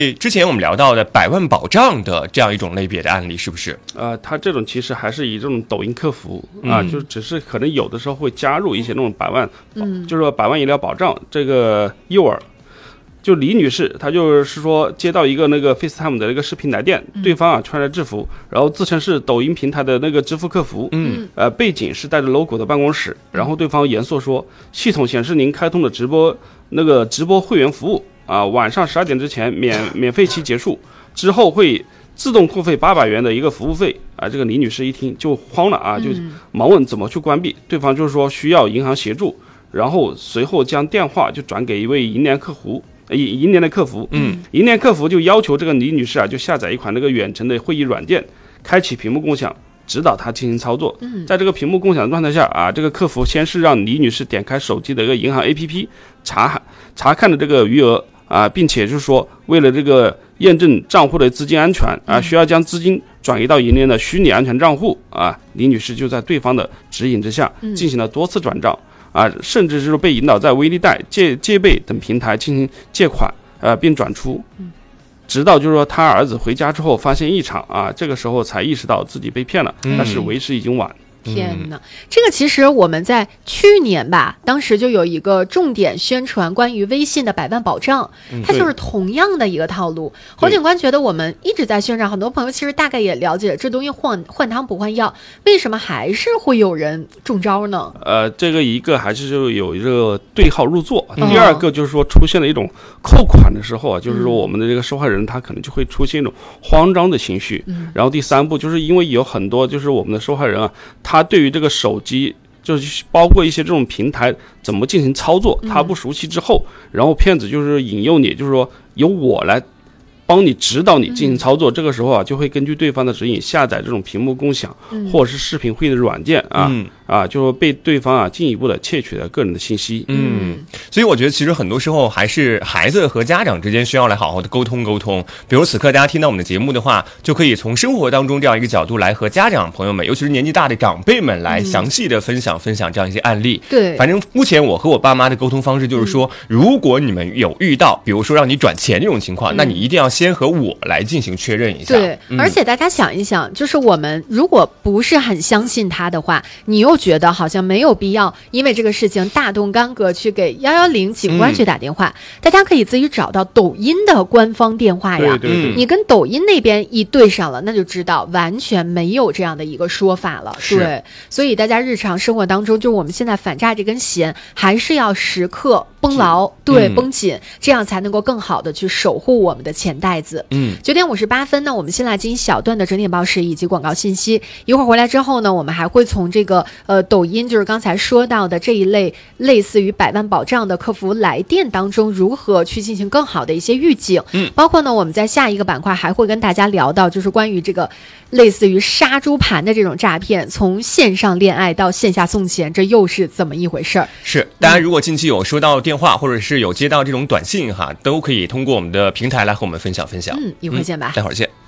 之前我们聊到的百万保障的这样一种类别的案例，是不是？ 它这种其实还是以这种抖音客服啊，就只是可能有的时候会加入一些那种百万，就是说百万医疗保障这个诱饵。就李女士，她就是说接到一个那个 FaceTime 的那个视频来电，对方啊穿着制服，然后自称是抖音平台的那个支付客服，背景是带着 logo 的办公室，然后对方严肃说，系统显示您开通的直播会员服务啊，晚上12点之前免费期结束，之后会自动扣费800元的一个服务费啊。这个李女士一听就慌了啊，就忙问怎么去关闭，对方就是说需要银行协助，然后随后将电话就转给一位银联的客服，银联客服就要求这个李女士啊，就下载一款那个远程的会议软件，开启屏幕共享，指导她进行操作。在这个屏幕共享的状态下啊，这个客服先是让李女士点开手机的一个银行 APP 查看的这个余额啊，并且就是说为了这个验证账户的资金安全啊，需要将资金转移到银联的虚拟安全账户啊。李女士就在对方的指引之下进行了多次转账。甚至是被引导在微粒贷、借呗等平台进行借款，并转出，直到就是说他儿子回家之后发现异常啊，这个时候才意识到自己被骗了，但是为时已经晚。 天哪，这个其实我们在去年吧，当时就有一个重点宣传关于微信的百万保障，它就是同样的一个套路。侯警官觉得我们一直在宣传，很多朋友其实大概也了解这东西换汤不换药，为什么还是会有人中招呢？ 这个一个还是就有一个对号入座，第二个就是说出现了一种扣款的时候啊，就是说我们的这个受害人他可能就会出现一种慌张的情绪，然后第三步就是因为有很多就是我们的受害人啊，他对于这个手机就是包括一些这种平台怎么进行操作，他不熟悉之后，然后骗子就是引诱你，就是说由我来帮你指导你进行操作，这个时候啊，就会根据对方的指引下载这种屏幕共享或者是视频会议的软件就被对方啊进一步的窃取了个人的信息。 所以我觉得其实很多时候还是孩子和家长之间需要来好好的沟通。比如此刻大家听到我们的节目的话，就可以从生活当中这样一个角度来和家长朋友们，尤其是年纪大的长辈们来详细的分享这样一些案例。 对， 反正目前我和我爸妈的沟通方式就是说，如果你们有遇到比如说让你转钱这种情况，那你一定要先和我来进行确认一下。 对，而且大家想一想，就是我们如果不是很相信他的话，你又觉得好像没有必要因为这个事情大动干戈去给110警官去打电话，大家可以自己找到抖音的官方电话呀。 对， 你跟抖音那边一对上了，那就知道完全没有这样的一个说法了。对，所以大家日常生活当中，就我们现在反诈这根弦还是要时刻绷牢，绷紧，这样才能够更好的去守护我们的钱袋子。9点58分呢，我们先来进行小段的整点报时以及广告信息。一会儿回来之后呢，我们还会从这个抖音，就是刚才说到的这一类类似于百万保障的客服来电当中，如何去进行更好的一些预警。包括呢，我们在下一个板块还会跟大家聊到，就是关于这个类似于杀猪盘的这种诈骗，从线上恋爱到线下送钱，这又是怎么一回事儿？ 是，大家如果近期有收到电话，或者是有接到这种短信哈，都可以通过我们的平台来和我们分享。 一会儿见吧， 待会儿见。